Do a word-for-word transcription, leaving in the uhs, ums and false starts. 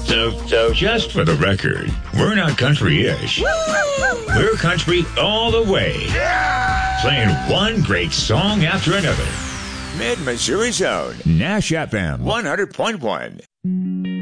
So, so just for the record, we're not country-ish. We're country all the way. Playing one great song after another. Mid-Missouri's own Nash F M one hundred point one.